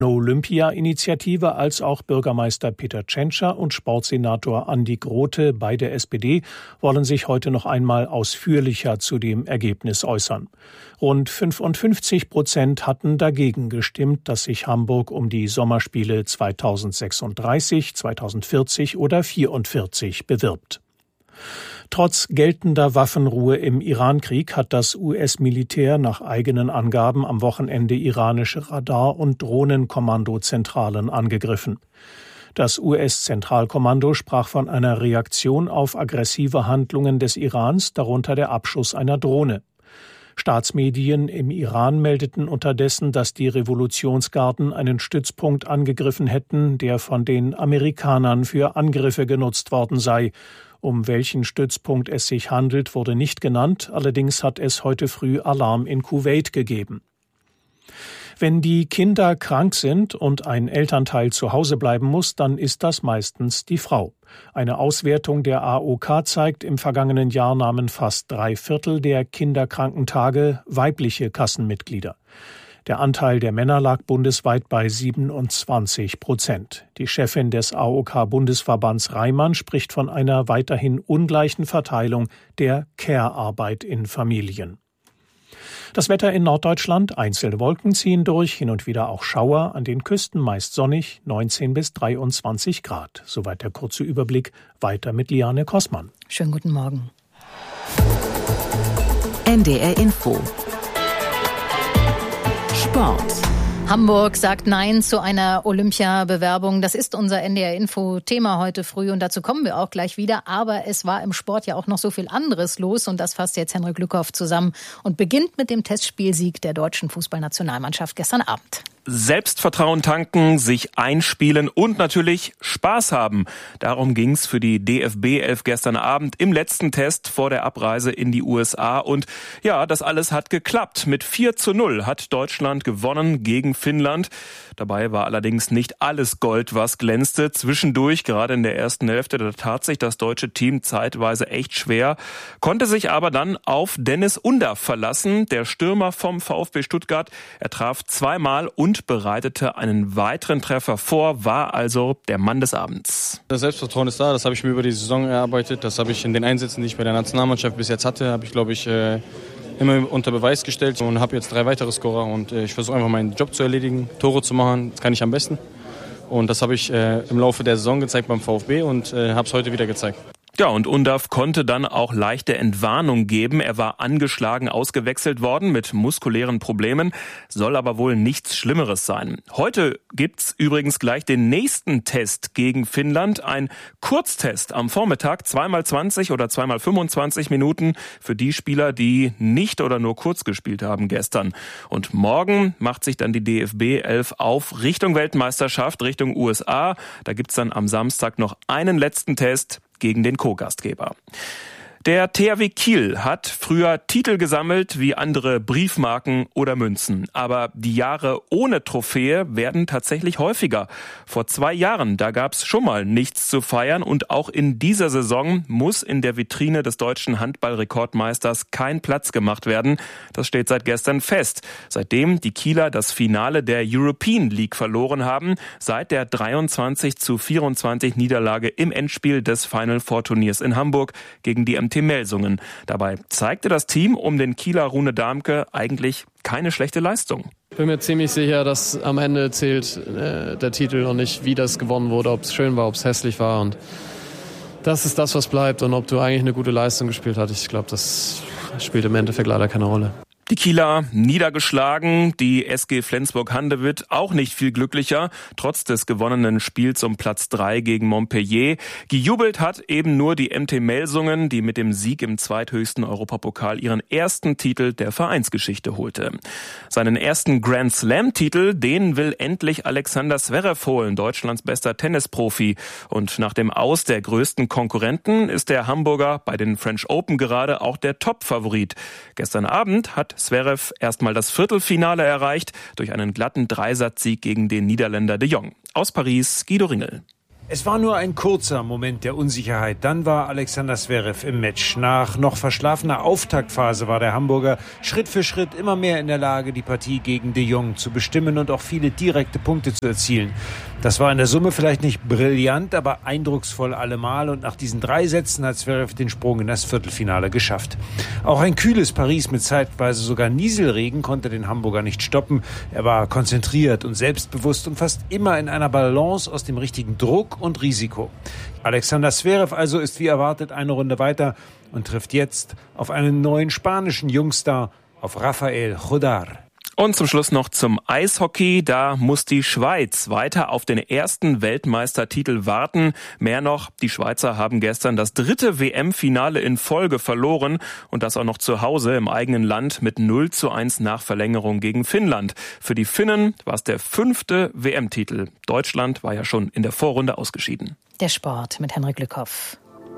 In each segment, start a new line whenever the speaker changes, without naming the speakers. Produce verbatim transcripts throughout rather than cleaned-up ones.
Olympia-Initiative als auch Bürgermeister Peter Tschentscher und Sportsenator Andi Grote, beide S P D, wollen sich heute noch einmal ausführlicher zu dem Ergebnis äußern. Rund fünfundfünfzig Prozent hatten dagegen gestimmt, dass sich Hamburg um die Sommerspiele zweitausendsechsunddreißig, zweitausendvierzig oder vierundvierzig bewirbt. Trotz geltender Waffenruhe im Irankrieg hat das U S-Militär nach eigenen Angaben am Wochenende iranische Radar- und Drohnenkommandozentralen angegriffen. Das U S-Zentralkommando sprach von einer Reaktion auf aggressive Handlungen des Irans, darunter der Abschuss einer Drohne. Staatsmedien im Iran meldeten unterdessen, dass die Revolutionsgarden einen Stützpunkt angegriffen hätten, der von den Amerikanern für Angriffe genutzt worden sei. Um welchen Stützpunkt es sich handelt, wurde nicht genannt, allerdings hat es heute früh Alarm in Kuwait gegeben. Wenn die Kinder krank sind und ein Elternteil zu Hause bleiben muss, dann ist das meistens die Frau. Eine Auswertung der A O K zeigt, im vergangenen Jahr nahmen fast drei Viertel der Kinderkrankentage weibliche Kassenmitglieder. Der Anteil der Männer lag bundesweit bei siebenundzwanzig Prozent. Die Chefin des A O K-Bundesverbands Reimann spricht von einer weiterhin ungleichen Verteilung der Care-Arbeit in Familien. Das Wetter in Norddeutschland: einzelne Wolken ziehen durch, hin und wieder auch Schauer, an den Küsten meist sonnig, neunzehn bis dreiundzwanzig Grad. Soweit der kurze Überblick. Weiter mit Liane Kossmann.
Schönen guten Morgen.
N D R Info. Sport.
Hamburg sagt Nein zu einer Olympia-Bewerbung. Das ist unser N D R-Info-Thema heute früh und dazu kommen wir auch gleich wieder. Aber es war im Sport ja auch noch so viel anderes los und das fasst jetzt Henrik Lückhoff zusammen und beginnt mit dem Testspielsieg der deutschen Fußballnationalmannschaft gestern Abend.
Selbstvertrauen tanken, sich einspielen und natürlich Spaß haben. Darum ging's für die D F B elf gestern Abend im letzten Test vor der Abreise in die U S A. Und ja, das alles hat geklappt. Mit vier zu null hat Deutschland gewonnen gegen Finnland. Dabei war allerdings nicht alles Gold, was glänzte. Zwischendurch, gerade in der ersten Hälfte, da tat sich das deutsche Team zeitweise echt schwer, konnte sich aber dann auf Dennis Undaff verlassen. Der Stürmer vom VfB Stuttgart, er traf zweimal und bereitete einen weiteren Treffer vor, war also der Mann des Abends.
Das Selbstvertrauen ist da, das habe ich mir über die Saison erarbeitet. Das habe ich in den Einsätzen, die ich bei der Nationalmannschaft bis jetzt hatte, habe ich, glaube ich, immer unter Beweis gestellt und habe jetzt drei weitere Scorer und ich versuche einfach meinen Job zu erledigen, Tore zu machen, das kann ich am besten. Und das habe ich im Laufe der Saison gezeigt beim VfB und habe es heute wieder gezeigt.
Ja, und Undaff konnte dann auch leichte Entwarnung geben. Er war angeschlagen ausgewechselt worden mit muskulären Problemen, soll aber wohl nichts Schlimmeres sein. Heute gibt's übrigens gleich den nächsten Test gegen Finnland. Ein Kurztest am Vormittag, zweimal zwanzig oder zweimal fünfundzwanzig Minuten für die Spieler, die nicht oder nur kurz gespielt haben gestern. Und morgen macht sich dann die D F B elf auf Richtung Weltmeisterschaft, Richtung U S A. Da gibt's dann am Samstag noch einen letzten Test gegen den Co-Gastgeber. Der T H W Kiel hat früher Titel gesammelt wie andere Briefmarken oder Münzen. Aber die Jahre ohne Trophäe werden tatsächlich häufiger. Vor zwei Jahren, da gab's schon mal nichts zu feiern. Und auch in dieser Saison muss in der Vitrine des deutschen Handballrekordmeisters kein Platz gemacht werden. Das steht seit gestern fest. Seitdem die Kieler das Finale der European League verloren haben, seit der dreiundzwanzig zu vierundzwanzig Niederlage im Endspiel des Final Four Turniers in Hamburg gegen die M T Melsungen. Dabei zeigte das Team um den Kieler Rune Darmke eigentlich keine schlechte Leistung.
Ich bin mir ziemlich sicher, dass am Ende zählt äh, der Titel und nicht, wie das gewonnen wurde, ob es schön war, ob es hässlich war. Und das ist das, was bleibt. Und ob du eigentlich eine gute Leistung gespielt hast, ich glaube, das spielt im Endeffekt leider keine Rolle.
Die Kieler niedergeschlagen, die S G Flensburg-Handewitt auch nicht viel glücklicher, trotz des gewonnenen Spiels um Platz drei gegen Montpellier. Gejubelt hat eben nur die M T Melsungen, die mit dem Sieg im zweithöchsten Europapokal ihren ersten Titel der Vereinsgeschichte holte. Seinen ersten Grand Slam-Titel, den will endlich Alexander Zverev holen, Deutschlands bester Tennisprofi. Und nach dem Aus der größten Konkurrenten ist der Hamburger bei den French Open gerade auch der Top-Favorit. Gestern Abend hat Zverev erstmal das Viertelfinale erreicht durch einen glatten Dreisatzsieg gegen den Niederländer de Jong. Aus Paris, Guido Ringel.
Es war nur ein kurzer Moment der Unsicherheit. Dann war Alexander Zverev im Match. Nach noch verschlafener Auftaktphase war der Hamburger Schritt für Schritt immer mehr in der Lage, die Partie gegen de Jong zu bestimmen und auch viele direkte Punkte zu erzielen. Das war in der Summe vielleicht nicht brillant, aber eindrucksvoll allemal. Und nach diesen drei Sätzen hat Zverev den Sprung in das Viertelfinale geschafft. Auch ein kühles Paris mit zeitweise sogar Nieselregen konnte den Hamburger nicht stoppen. Er war konzentriert und selbstbewusst und fast immer in einer Balance aus dem richtigen Druck und Risiko. Alexander Zverev also ist wie erwartet eine Runde weiter und trifft jetzt auf einen neuen spanischen Jungstar, auf Rafael Jodar.
Und zum Schluss noch zum Eishockey. Da muss die Schweiz weiter auf den ersten Weltmeistertitel warten. Mehr noch, die Schweizer haben gestern das dritte W M-Finale in Folge verloren und das auch noch zu Hause im eigenen Land mit null zu eins nach Verlängerung gegen Finnland. Für die Finnen war es der fünfte W M-Titel. Deutschland war ja schon in der Vorrunde ausgeschieden.
Der Sport mit Henrik Lückhoff.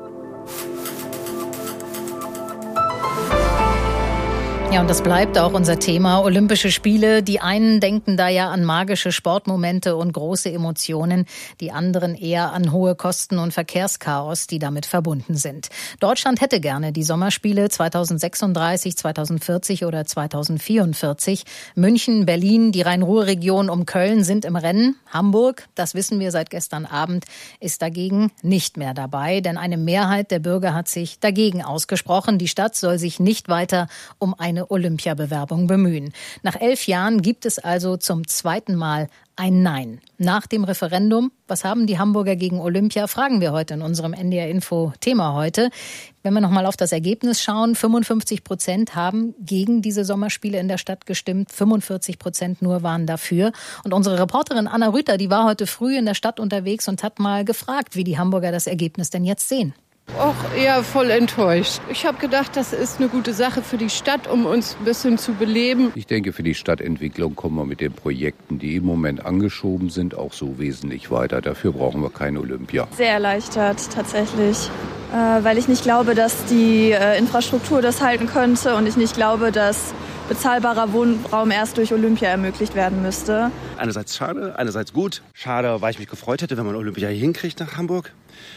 Ja, und das bleibt auch unser Thema. Olympische Spiele. Die einen denken da ja an magische Sportmomente und große Emotionen. Die anderen eher an hohe Kosten und Verkehrschaos, die damit verbunden sind. Deutschland hätte gerne die Sommerspiele zweitausendsechsunddreißig, zweitausendvierzig oder zweitausendvierundvierzig. München, Berlin, die Rhein-Ruhr-Region um Köln sind im Rennen. Hamburg, das wissen wir seit gestern Abend, ist dagegen nicht mehr dabei. Denn eine Mehrheit der Bürger hat sich dagegen ausgesprochen. Die Stadt soll sich nicht weiter um eine Olympiabewerbung bemühen. Nach elf Jahren gibt es also zum zweiten Mal ein Nein. Nach dem Referendum, was haben die Hamburger gegen Olympia, fragen wir heute in unserem N D R-Info-Thema heute. Wenn wir nochmal auf das Ergebnis schauen, fünfundfünfzig Prozent haben gegen diese Sommerspiele in der Stadt gestimmt, fünfundvierzig Prozent nur waren dafür. Und unsere Reporterin Anna Rüther, die war heute früh in der Stadt unterwegs und hat mal gefragt, wie die Hamburger das Ergebnis denn jetzt sehen.
Auch eher voll enttäuscht. Ich habe gedacht, das ist eine gute Sache für die Stadt, um uns ein bisschen zu beleben.
Ich denke, für die Stadtentwicklung kommen wir mit den Projekten, die im Moment angeschoben sind, auch so wesentlich weiter. Dafür brauchen wir kein Olympia.
Sehr erleichtert tatsächlich, äh, weil ich nicht glaube, dass die äh, Infrastruktur das halten könnte und ich nicht glaube, dass bezahlbarer Wohnraum erst durch Olympia ermöglicht werden müsste.
Einerseits schade, einerseits gut. Schade, weil ich mich gefreut hätte, wenn man Olympia hier hinkriegt nach Hamburg.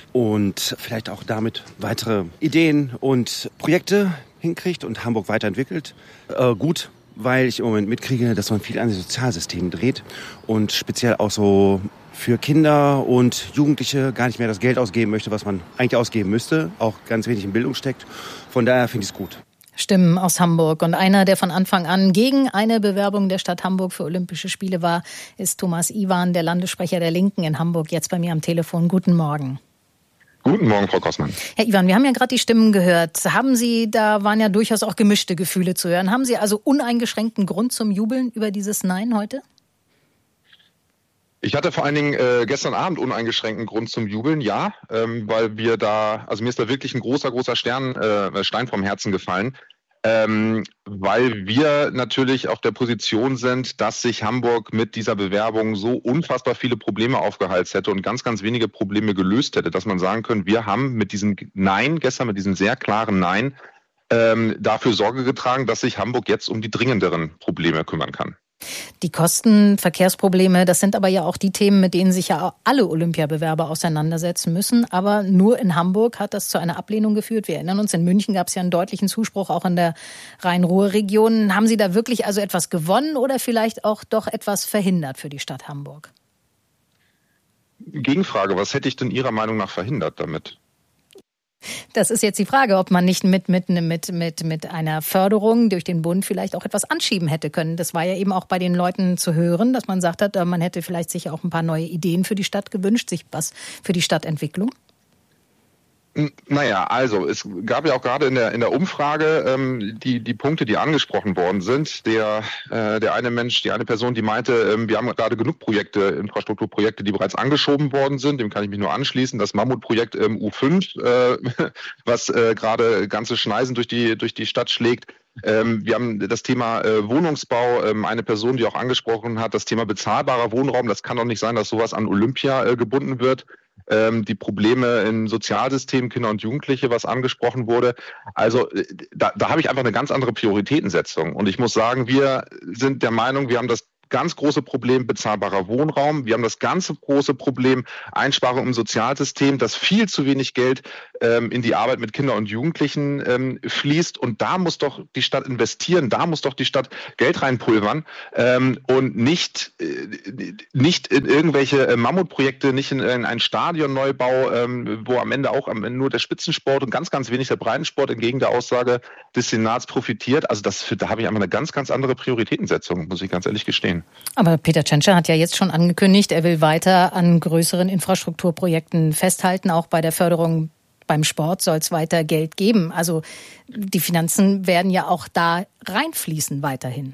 Und vielleicht auch damit weitere Ideen und Projekte hinkriegt und Hamburg weiterentwickelt. Äh, gut, weil ich im Moment mitkriege, dass man viel an den Sozialsystemen dreht und speziell auch so für Kinder und Jugendliche gar nicht mehr das Geld ausgeben möchte, was man eigentlich ausgeben müsste. Auch ganz wenig in Bildung steckt. Von daher finde ich es gut.
Stimmen aus Hamburg. Und einer, der von Anfang an gegen eine Bewerbung der Stadt Hamburg für Olympische Spiele war, ist Thomas Iwan, der Landessprecher der Linken in Hamburg, jetzt bei mir am Telefon. Guten Morgen.
Guten Morgen, Frau Kossmann.
Herr Iwan, wir haben ja gerade die Stimmen gehört. Haben Sie, da waren ja durchaus auch gemischte Gefühle zu hören. Haben Sie also uneingeschränkten Grund zum Jubeln über dieses Nein heute?
Ich hatte vor allen Dingen äh, gestern Abend uneingeschränkten Grund zum Jubeln, ja, ähm, weil wir da, also mir ist da wirklich ein großer, großer Stern, äh, Stein vom Herzen gefallen. Ähm, weil wir natürlich auf der Position sind, dass sich Hamburg mit dieser Bewerbung so unfassbar viele Probleme aufgeheizt hätte und ganz, ganz wenige Probleme gelöst hätte, dass man sagen könnte, wir haben mit diesem Nein, gestern mit diesem sehr klaren Nein, ähm, dafür Sorge getragen, dass sich Hamburg jetzt um die dringenderen Probleme kümmern kann.
Die Kosten, Verkehrsprobleme, das sind aber ja auch die Themen, mit denen sich ja alle Olympiabewerber auseinandersetzen müssen. Aber nur in Hamburg hat das zu einer Ablehnung geführt. Wir erinnern uns, in München gab es ja einen deutlichen Zuspruch, auch in der Rhein-Ruhr-Region. Haben Sie da wirklich also etwas gewonnen oder vielleicht auch doch etwas verhindert für die Stadt Hamburg?
Gegenfrage, was hätte ich denn Ihrer Meinung nach verhindert damit?
Das ist jetzt die Frage, ob man nicht mit, mit, mit, mit, mit einer Förderung durch den Bund vielleicht auch etwas anschieben hätte können. Das war ja eben auch bei den Leuten zu hören, dass man sagt hat, man hätte vielleicht sich auch ein paar neue Ideen für die Stadt gewünscht, sich was für die Stadtentwicklung.
Naja, also es gab ja auch gerade in der in der Umfrage ähm, die die Punkte, die angesprochen worden sind. Der äh, der eine Mensch, die eine Person, die meinte, ähm, wir haben gerade genug Projekte, Infrastrukturprojekte, die bereits angeschoben worden sind. Dem kann ich mich nur anschließen. Das Mammutprojekt ähm, U fünf, äh, was äh, gerade ganze Schneisen durch die durch die Stadt schlägt. Ähm, wir haben das Thema äh, Wohnungsbau. Ähm, eine Person, die auch angesprochen hat, das Thema bezahlbarer Wohnraum. Das kann doch nicht sein, dass sowas an Olympia äh, gebunden wird. Ähm, die Probleme im Sozialsystem, Kinder und Jugendliche, was angesprochen wurde. Also da, da habe ich einfach eine ganz andere Prioritätensetzung. Und ich muss sagen, wir sind der Meinung, wir haben das ganz große Problem bezahlbarer Wohnraum. Wir haben das ganz große Problem Einsparung im Sozialsystem, dass viel zu wenig Geld ähm, in die Arbeit mit Kindern und Jugendlichen ähm, fließt. Und da muss doch die Stadt investieren, da muss doch die Stadt Geld reinpulvern ähm, und nicht, äh, nicht in irgendwelche äh, Mammutprojekte, nicht in, in einen Stadionneubau, ähm, wo am Ende auch am Ende nur der Spitzensport und ganz, ganz wenig der Breitensport entgegen der Aussage des Senats profitiert. Also das, da habe ich einfach eine ganz, ganz andere Prioritätensetzung, muss ich ganz ehrlich gestehen.
Aber Peter Tschentscher hat ja jetzt schon angekündigt, er will weiter an größeren Infrastrukturprojekten festhalten. Auch bei der Förderung beim Sport soll es weiter Geld geben. Also die Finanzen werden ja auch da reinfließen weiterhin.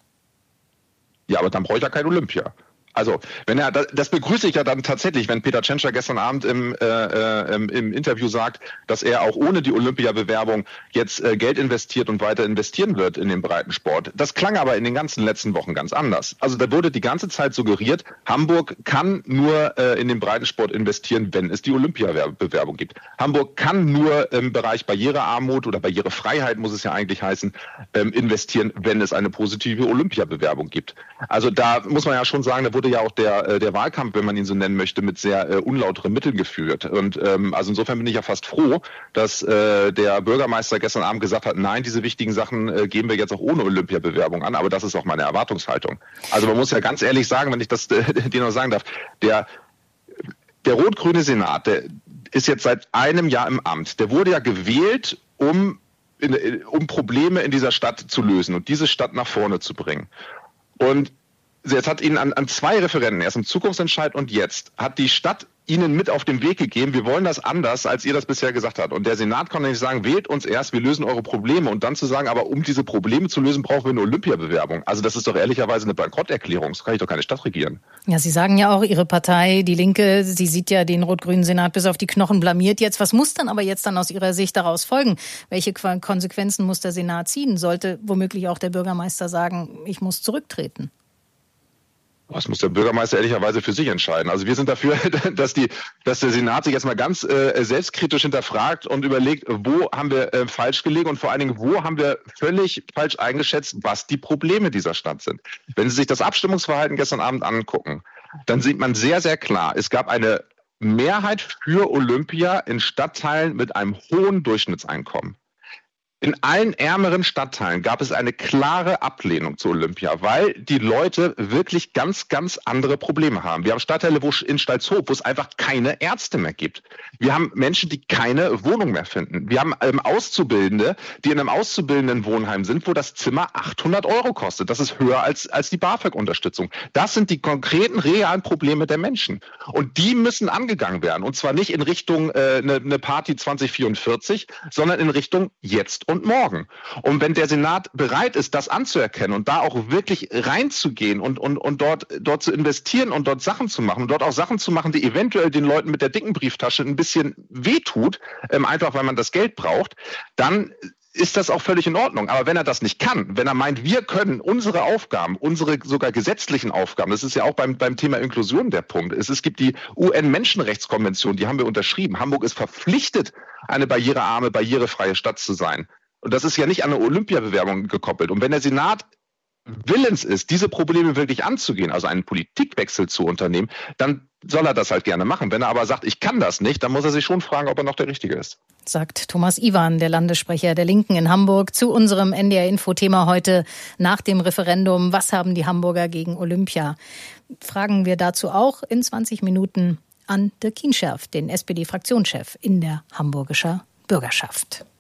Ja, aber dann brauche ich ja kein Olympia. Also, wenn er, das begrüße ich ja dann tatsächlich, wenn Peter Tschentscher gestern Abend im, äh, im, im Interview sagt, dass er auch ohne die Olympiabewerbung jetzt äh, Geld investiert und weiter investieren wird in den Breitensport. Das klang aber in den ganzen letzten Wochen ganz anders. Also da wurde die ganze Zeit suggeriert, Hamburg kann nur äh, in den Breitensport investieren, wenn es die Olympiabewerbung gibt. Hamburg kann nur im Bereich Barrierearmut oder Barrierefreiheit, muss es ja eigentlich heißen, ähm, investieren, wenn es eine positive Olympiabewerbung gibt. Also da muss man ja schon sagen, da wurde ja auch der, der Wahlkampf, wenn man ihn so nennen möchte, mit sehr äh, unlauteren Mitteln geführt. Und ähm, also insofern bin ich ja fast froh, dass äh, der Bürgermeister gestern Abend gesagt hat, nein, diese wichtigen Sachen äh, geben wir jetzt auch ohne Olympiabewerbung an. Aber das ist auch meine Erwartungshaltung. Also man muss ja ganz ehrlich sagen, wenn ich das äh, dir noch sagen darf, der, der rot-grüne Senat, der ist jetzt seit einem Jahr im Amt. Der wurde ja gewählt, um, in, um Probleme in dieser Stadt zu lösen und diese Stadt nach vorne zu bringen. Und jetzt hat Ihnen an, an zwei Referenden, erst im Zukunftsentscheid und jetzt, hat die Stadt Ihnen mit auf den Weg gegeben, wir wollen das anders, als ihr das bisher gesagt habt. Und der Senat konnte nicht sagen, wählt uns erst, wir lösen eure Probleme. Und dann zu sagen, aber um diese Probleme zu lösen, brauchen wir eine Olympiabewerbung. Also das ist doch ehrlicherweise eine Bankrotterklärung. So kann ich doch keine Stadt regieren. Ja,
Sie sagen ja auch, Ihre Partei, die Linke, sie sieht ja den rot-grünen Senat bis auf die Knochen blamiert jetzt. Was muss dann aber jetzt dann aus Ihrer Sicht daraus folgen? Welche Konsequenzen muss der Senat ziehen? Sollte womöglich auch der Bürgermeister sagen, ich muss zurücktreten?
Das muss der Bürgermeister ehrlicherweise für sich entscheiden. Also wir sind dafür, dass die, dass der Senat sich jetzt mal ganz äh, selbstkritisch hinterfragt und überlegt, wo haben wir äh, falsch gelegen und vor allen Dingen, wo haben wir völlig falsch eingeschätzt, was die Probleme dieser Stadt sind. Wenn Sie sich das Abstimmungsverhalten gestern Abend angucken, dann sieht man sehr, sehr klar, es gab eine Mehrheit für Olympia in Stadtteilen mit einem hohen Durchschnittseinkommen. In allen ärmeren Stadtteilen gab es eine klare Ablehnung zu Olympia, weil die Leute wirklich ganz, ganz andere Probleme haben. Wir haben Stadtteile wo in Stalzhoop, wo es einfach keine Ärzte mehr gibt. Wir haben Menschen, die keine Wohnung mehr finden. Wir haben ähm, Auszubildende, die in einem Auszubildendenwohnheim sind, wo das Zimmer achthundert Euro kostet. Das ist höher als, als die BAföG-Unterstützung. Das sind die konkreten, realen Probleme der Menschen. Und die müssen angegangen werden. Und zwar nicht in Richtung äh, eine, eine Party zwanzig vierundvierzig, sondern in Richtung jetzt und morgen. Und wenn der Senat bereit ist, das anzuerkennen und da auch wirklich reinzugehen und, und, und dort, dort zu investieren und dort Sachen zu machen und dort auch Sachen zu machen, die eventuell den Leuten mit der dicken Brieftasche ein bisschen wehtut, ähm, einfach weil man das Geld braucht, dann ist das auch völlig in Ordnung. Aber wenn er das nicht kann, wenn er meint, wir können unsere Aufgaben, unsere sogar gesetzlichen Aufgaben, das ist ja auch beim, beim Thema Inklusion der Punkt. Es, es gibt die U N-Menschenrechtskonvention, die haben wir unterschrieben. Hamburg ist verpflichtet, eine barrierearme, barrierefreie Stadt zu sein. Und das ist ja nicht an eine Olympiabewerbung gekoppelt. Und wenn der Senat willens ist, diese Probleme wirklich anzugehen, also einen Politikwechsel zu unternehmen, dann soll er das halt gerne machen. Wenn er aber sagt, ich kann das nicht, dann muss er sich schon fragen, ob er noch der Richtige ist.
Sagt Thomas Iwan, der Landessprecher der Linken in Hamburg, zu unserem N D R-Info-Thema heute nach dem Referendum. Was haben die Hamburger gegen Olympia? Fragen wir dazu auch in zwanzig Minuten an Dirk Kienscherf, den S P D-Fraktionschef in der Hamburgischer Bürgerschaft.